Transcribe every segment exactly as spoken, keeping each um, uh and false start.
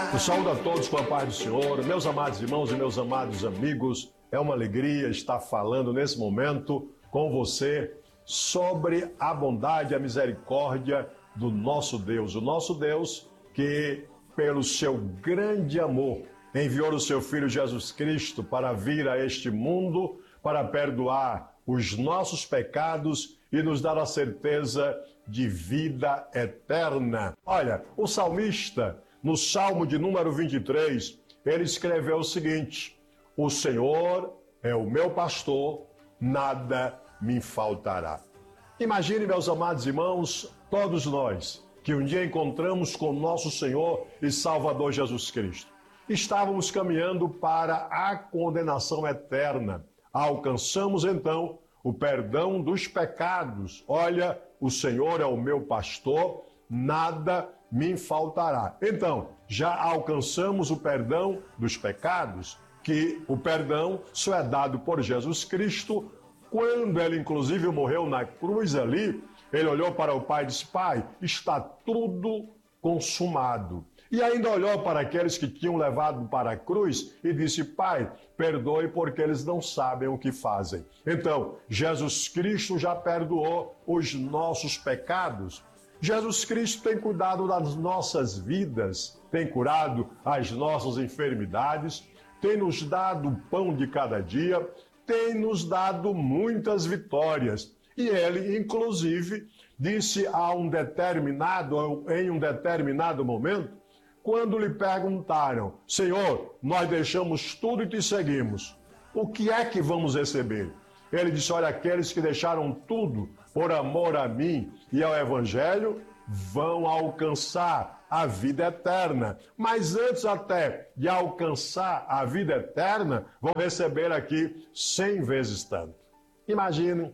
Eu saúdo a todos com a paz do Senhor, meus amados irmãos e meus amados amigos. É uma alegria estar falando nesse momento com você sobre a bondade e a misericórdia do nosso Deus. O nosso Deus que, pelo seu grande amor, enviou o seu Filho Jesus Cristo para vir a este mundo, para perdoar os nossos pecados e nos dar a certeza de vida eterna. Olha, o salmista, no Salmo de número vinte e três, ele escreveu o seguinte: o Senhor é o meu pastor, nada me faltará. Imagine, meus amados irmãos, todos nós, que um dia encontramos com nosso Senhor e Salvador Jesus Cristo. Estávamos caminhando para a condenação eterna. Alcançamos então o perdão dos pecados. Olha, o Senhor é o meu pastor, nada me faltará. Então, já alcançamos o perdão dos pecados, que o perdão só é dado por Jesus Cristo. Quando ele, inclusive, morreu na cruz ali, ele olhou para o Pai e disse: Pai, está tudo consumado. E ainda olhou para aqueles que tinham levado para a cruz e disse: Pai, perdoe porque eles não sabem o que fazem. Então, Jesus Cristo já perdoou os nossos pecados. Jesus Cristo tem cuidado das nossas vidas, tem curado as nossas enfermidades, tem nos dado o pão de cada dia, tem nos dado muitas vitórias. E ele, inclusive, disse a um determinado, em um determinado momento, quando lhe perguntaram: Senhor, nós deixamos tudo e te seguimos, o que é que vamos receber? Ele disse: olha, aqueles que deixaram tudo por amor a mim e ao Evangelho vão alcançar a vida eterna. Mas antes até de alcançar a vida eterna, vão receber aqui cem vezes tanto. Imaginem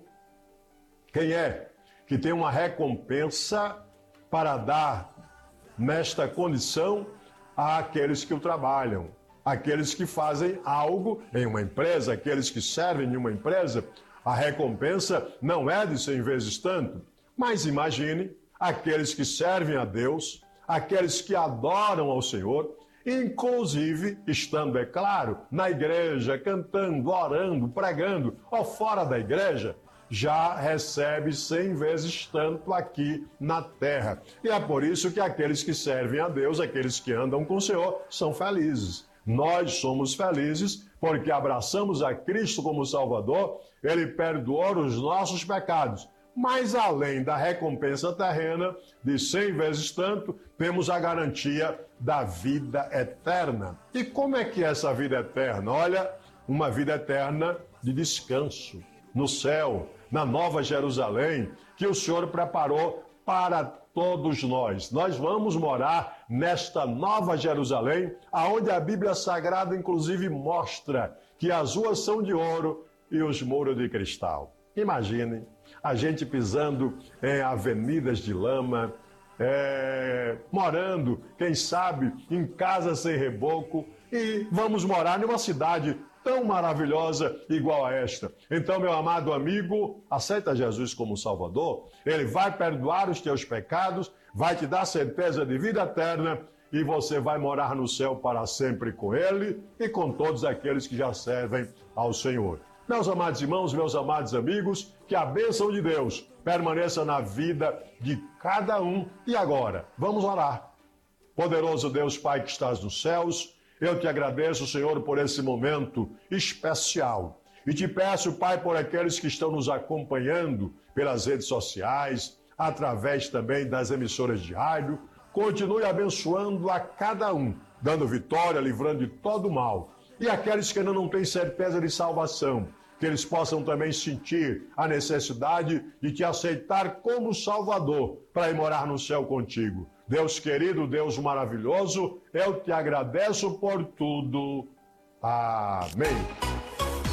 quem é que tem uma recompensa para dar nesta condição àqueles que o trabalham, aqueles que fazem algo em uma empresa, aqueles que servem em uma empresa. A recompensa não é de cem vezes tanto, mas imagine aqueles que servem a Deus, aqueles que adoram ao Senhor, inclusive estando, é claro, na igreja, cantando, orando, pregando, ou fora da igreja, já recebe cem vezes tanto aqui na terra. E é por isso que aqueles que servem a Deus, aqueles que andam com o Senhor, são felizes. Nós somos felizes porque abraçamos a Cristo como Salvador, Ele perdoou os nossos pecados. Mas além da recompensa terrena de cem vezes tanto, temos a garantia da vida eterna. E como é que é essa vida eterna? Olha, uma vida eterna de descanso no céu, na Nova Jerusalém, que o Senhor preparou para todos nós. Nós vamos morar nesta Nova Jerusalém, aonde a Bíblia Sagrada inclusive mostra que as ruas são de ouro e os muros de cristal. Imaginem a gente pisando em avenidas de lama, é, morando, quem sabe, em casa sem reboco, e vamos morar numa cidade tão maravilhosa igual a esta. Então, meu amado amigo, aceita Jesus como Salvador. Ele vai perdoar os teus pecados, vai te dar certeza de vida eterna e você vai morar no céu para sempre com Ele e com todos aqueles que já servem ao Senhor. Meus amados irmãos, meus amados amigos, que a bênção de Deus permaneça na vida de cada um. E agora, vamos orar. Poderoso Deus, Pai que estás nos céus, eu te agradeço, Senhor, por esse momento especial. E te peço, Pai, por aqueles que estão nos acompanhando pelas redes sociais, através também das emissoras de rádio, continue abençoando a cada um, dando vitória, livrando de todo mal. E aqueles que ainda não têm certeza de salvação, que eles possam também sentir a necessidade de te aceitar como Salvador, para ir morar no céu contigo. Deus querido, Deus maravilhoso, eu te agradeço por tudo. Amém.